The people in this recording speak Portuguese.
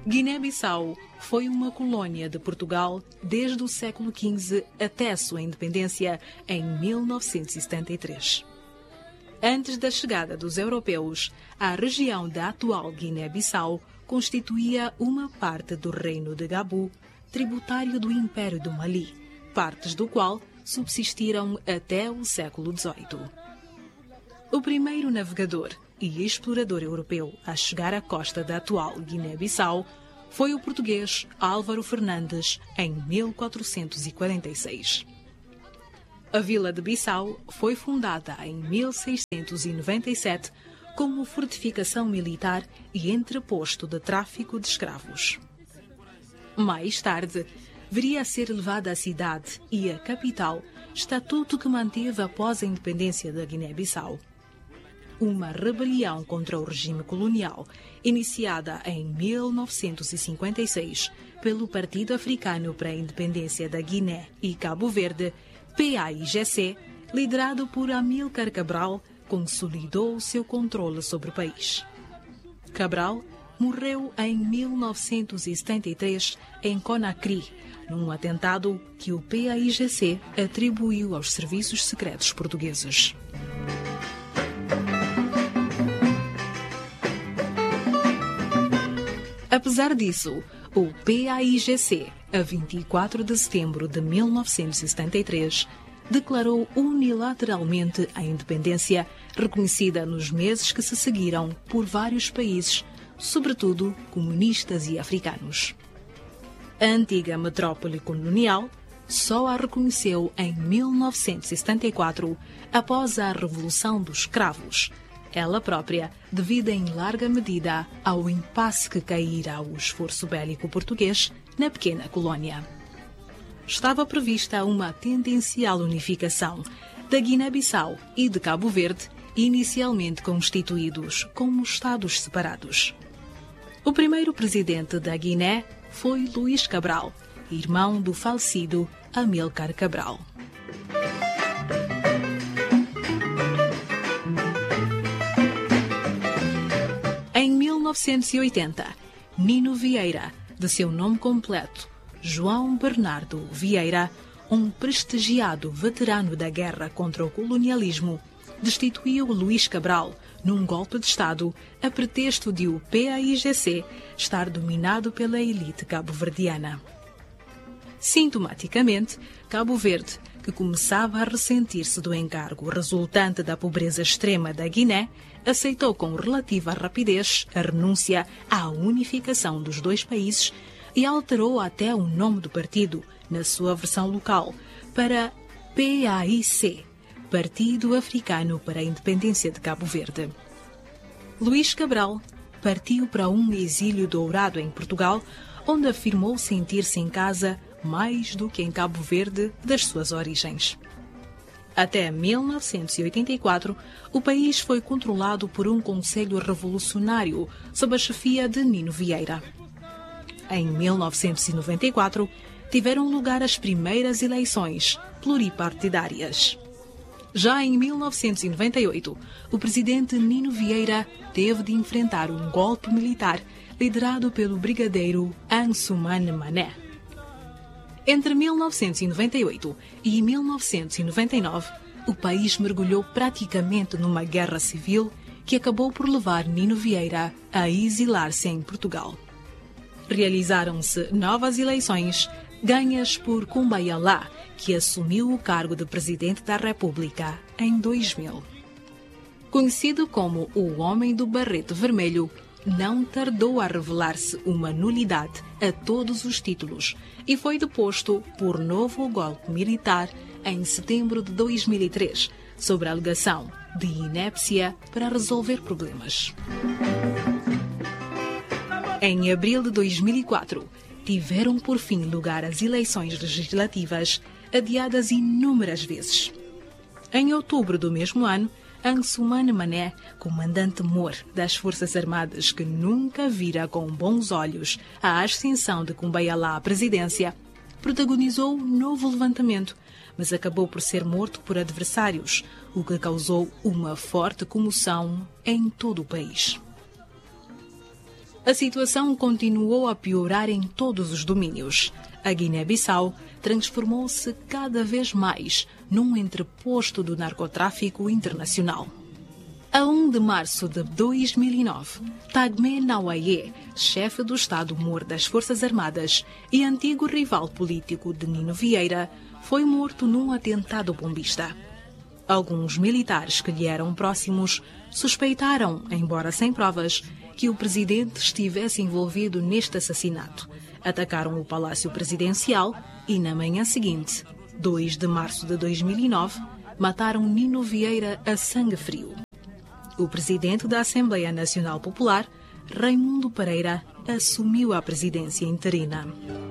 Guiné-Bissau foi uma colônia de Portugal desde o século XV até sua independência em 1973. Antes da chegada dos europeus, a região da atual Guiné-Bissau constituía uma parte do Reino de Gabu, tributário do Império do Mali, partes do qual subsistiram até o século XVIII. O primeiro navegador e explorador europeu a chegar à costa da atual Guiné-Bissau foi o português Álvaro Fernandes, em 1446. A vila de Bissau foi fundada em 1697 como fortificação militar e entreposto de tráfico de escravos. Mais tarde, viria a ser elevada a cidade e a capital, estatuto que manteve após a independência da Guiné-Bissau. Uma rebelião contra o regime colonial, iniciada em 1956 pelo Partido Africano para a Independência da Guiné e Cabo Verde, PAIGC, liderado por Amílcar Cabral, consolidou seu controle sobre o país. Cabral morreu em 1973 em Conakry, num atentado que o PAIGC atribuiu aos serviços secretos portugueses. Apesar disso, o PAIGC, a 24 de setembro de 1973, declarou unilateralmente a independência, reconhecida nos meses que se seguiram por vários países, sobretudo comunistas e africanos. A antiga metrópole colonial só a reconheceu em 1974, após a Revolução dos Escravos, ela própria devido em larga medida ao impasse que caíra ao esforço bélico português na pequena colônia. Estava prevista uma tendencial unificação da Guiné-Bissau e de Cabo Verde, inicialmente constituídos como estados separados. O primeiro presidente da Guiné foi Luís Cabral, irmão do falecido Amílcar Cabral. Em 1980, Nino Vieira, de seu nome completo, João Bernardo Vieira, um prestigiado veterano da guerra contra o colonialismo, destituiu Luís Cabral num golpe de Estado a pretexto de o PAIGC estar dominado pela elite cabo-verdiana. Sintomaticamente, Cabo Verde, que começava a ressentir-se do encargo resultante da pobreza extrema da Guiné, aceitou com relativa rapidez a renúncia à unificação dos dois países e alterou até o nome do partido, na sua versão local, para PAIC, Partido Africano para a Independência de Cabo Verde. Luís Cabral partiu para um exílio dourado em Portugal, onde afirmou sentir-se em casa mais do que em Cabo Verde das suas origens. Até 1984, o país foi controlado por um conselho revolucionário sob a chefia de Nino Vieira. Em 1994, tiveram lugar as primeiras eleições pluripartidárias. Já em 1998, o presidente Nino Vieira teve de enfrentar um golpe militar liderado pelo brigadeiro Ansoumana Mané. Entre 1998 e 1999, o país mergulhou praticamente numa guerra civil que acabou por levar Nino Vieira a exilar-se em Portugal. Realizaram-se novas eleições, ganhas por Kumbaya, que assumiu o cargo de Presidente da República em 2000. Conhecido como o Homem do Barrete Vermelho, não tardou a revelar-se uma nulidade a todos os títulos e foi deposto por novo golpe militar em setembro de 2003, sob a alegação de inépcia para resolver problemas. Em abril de 2004, tiveram por fim lugar as eleições legislativas, adiadas inúmeras vezes. Em outubro do mesmo ano, Ansoumana Mané, comandante-mor das Forças Armadas que nunca vira com bons olhos a ascensão de Kumbaya à presidência, protagonizou um novo levantamento, mas acabou por ser morto por adversários, o que causou uma forte comoção em todo o país. A situação continuou a piorar em todos os domínios. A Guiné-Bissau transformou-se cada vez mais num entreposto do narcotráfico internacional. A 1 de março de 2009, Tagmé Nawaye, chefe do Estado-Mor das Forças Armadas e antigo rival político de Nino Vieira, foi morto num atentado bombista. Alguns militares que lhe eram próximos suspeitaram, embora sem provas, que o presidente estivesse envolvido neste assassinato. Atacaram o Palácio Presidencial e, na manhã seguinte, 2 de março de 2009, mataram Nino Vieira a sangue frio. O presidente da Assembleia Nacional Popular, Raimundo Pereira, assumiu a presidência interina.